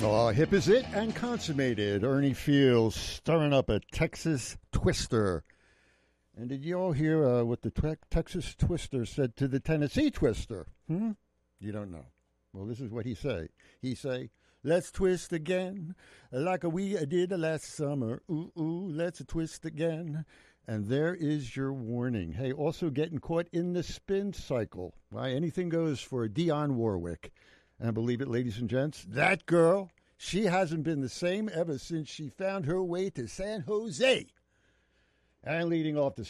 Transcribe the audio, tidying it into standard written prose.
Oh, hip is it and consummated. Ernie Fields stirring up a Texas Twister. And did you all hear what the Texas Twister said to the Tennessee Twister? You don't know. Well, this is what he say. He say, let's twist again like we did last summer. Ooh, ooh, let's twist again. And there is your warning. Hey, also getting caught in the spin cycle. Why, anything goes for Dionne Warwick. And believe it, ladies and gents, that girl, she hasn't been the same ever since she found her way to San Jose. And leading off the